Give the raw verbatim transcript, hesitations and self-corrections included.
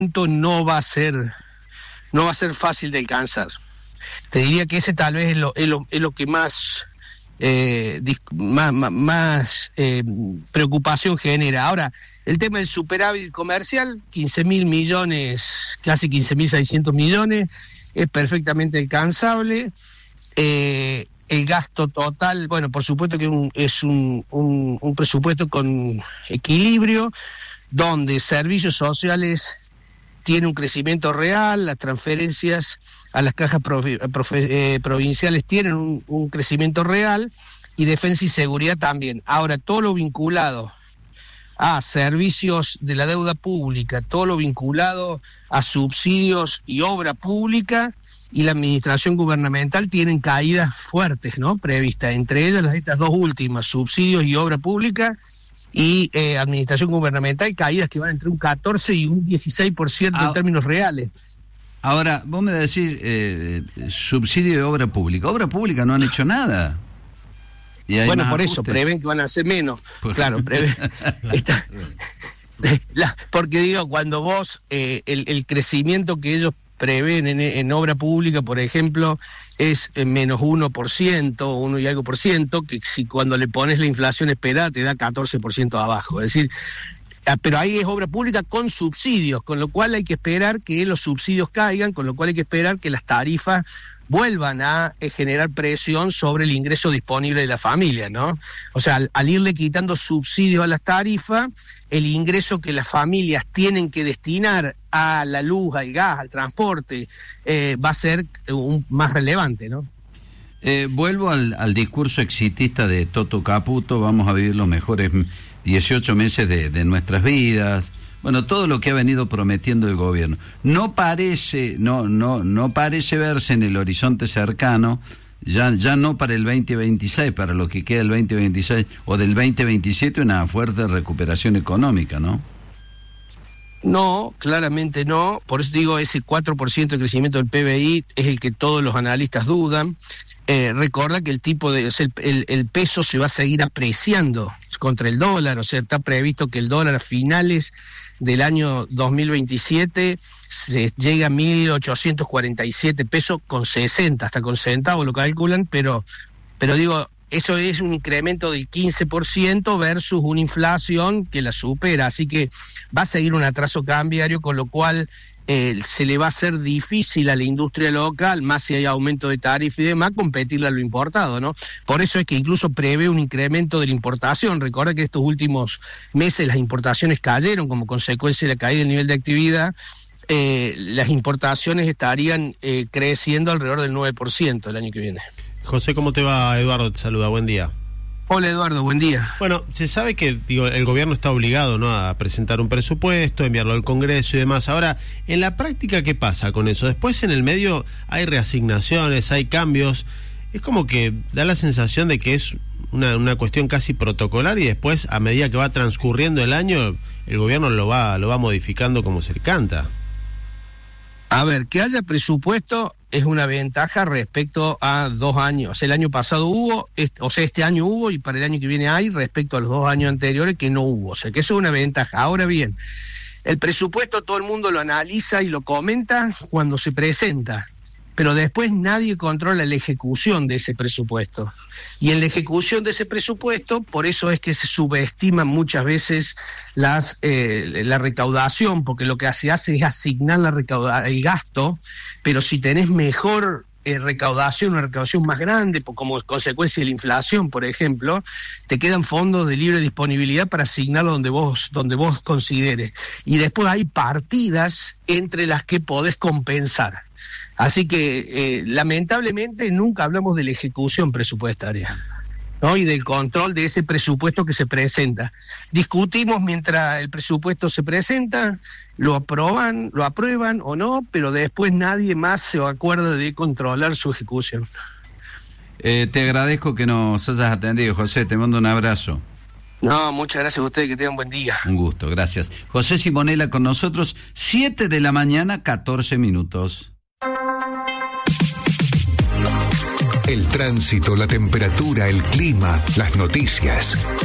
no va a ser, no va a ser fácil de alcanzar. Te diría que ese tal vez es lo, es lo, es lo que más, eh, más, más, más eh, preocupación genera. Ahora, el tema del superávit comercial, quince mil millones, casi quince mil seiscientos millones, es perfectamente alcanzable. Eh, el gasto total, bueno, por supuesto que un, es un, un, un presupuesto con equilibrio, donde servicios sociales tiene un crecimiento real, las transferencias a las cajas provi- profe- eh, provinciales tienen un, un crecimiento real, y defensa y seguridad también. Ahora, todo lo vinculado a servicios de la deuda pública, todo lo vinculado a subsidios y obra pública y la administración gubernamental tienen caídas fuertes, ¿no?, previstas, entre ellas las estas dos últimas, subsidios y obra pública, y eh, administración gubernamental, caídas que van entre un catorce y un dieciséis por ciento ah, en términos reales. Ahora, vos me decís eh, subsidio de obra pública. Obra pública no han hecho nada. Y hay bueno, por ajustes. eso, prevén que van a hacer menos. Por... Claro, prevén. Esta... La, porque digo, cuando vos, eh, el, el crecimiento que ellos prevén en, en obra pública, por ejemplo, es menos uno por ciento, uno y algo por ciento, que si cuando le pones la inflación esperada te da catorce por ciento abajo. Es decir, pero ahí es obra pública con subsidios, con lo cual hay que esperar que los subsidios caigan, con lo cual hay que esperar que las tarifas vuelvan a eh, generar presión sobre el ingreso disponible de la familia, ¿no? O sea, al, al irle quitando subsidios a las tarifas, el ingreso que las familias tienen que destinar a la luz, al gas, al transporte, eh, va a ser un, más relevante, ¿no? Eh, vuelvo al, al discurso exitista de Toto Caputo, vamos a vivir los mejores dieciocho meses de, de nuestras vidas. Bueno, todo lo que ha venido prometiendo el gobierno. No parece, no, no, no parece verse en el horizonte cercano, ya, ya no para el veinte veintiséis, para lo que queda del veinte veintiséis o del veinte veintisiete, una fuerte recuperación económica, ¿no? No, claramente no. Por eso digo, ese cuatro por ciento de crecimiento del P B I es el que todos los analistas dudan. Eh, recuerda que el tipo de, o sea, el, el, el peso se va a seguir apreciando contra el dólar, o sea, está previsto que el dólar a finales del año dos mil veintisiete se llega a mil ochocientos cuarenta y siete pesos con sesenta, hasta con centavos lo calculan, pero, pero digo, eso es un incremento del quince por ciento versus una inflación que la supera, así que va a seguir un atraso cambiario, con lo cual eh, se le va a hacer difícil a la industria local, más si hay aumento de tarifa y demás, competirle a lo importado, ¿no? Por eso es que incluso prevé un incremento de la importación. Recuerda que estos últimos meses las importaciones cayeron como consecuencia de la caída del nivel de actividad. Eh, las importaciones estarían eh, creciendo alrededor del nueve por ciento el año que viene. José, ¿cómo te va? Eduardo te saluda, buen día. Hola Eduardo, buen día. Bueno, se sabe que digo, el gobierno está obligado, ¿no?, a presentar un presupuesto, enviarlo al Congreso y demás. Ahora, en la práctica, ¿qué pasa con eso? Después en el medio hay reasignaciones, hay cambios. Es como que da la sensación de que es una, una cuestión casi protocolar, y después, a medida que va transcurriendo el año, el gobierno lo va, lo va modificando como se le canta. A ver, que haya presupuesto es una ventaja respecto a dos años. El año pasado hubo, este, o sea, este año hubo, y para el año que viene hay, respecto a los dos años anteriores que no hubo. O sea, que eso es una ventaja. Ahora bien, el presupuesto todo el mundo lo analiza y lo comenta cuando se presenta, pero después nadie controla la ejecución de ese presupuesto. Y en la ejecución de ese presupuesto, por eso es que se subestiman muchas veces las eh, la recaudación, porque lo que se hace es asignar la recauda- el gasto, pero si tenés mejor eh, recaudación, una recaudación más grande, como consecuencia de la inflación, por ejemplo, te quedan fondos de libre disponibilidad para asignarlo donde vos, donde vos consideres. Y después hay partidas entre las que podés compensar. Así que, eh, lamentablemente, nunca hablamos de la ejecución presupuestaria, ¿no?, y del control de ese presupuesto que se presenta. Discutimos mientras el presupuesto se presenta, lo aprueban, lo aprueban o no, pero después nadie más se acuerda de controlar su ejecución. Eh, te agradezco que nos hayas atendido, José, te mando un abrazo. No, muchas gracias a ustedes, que tengan buen día. Un gusto, gracias. José Simonella con nosotros, siete de la mañana, catorce minutos. El tránsito, la temperatura, el clima, las noticias.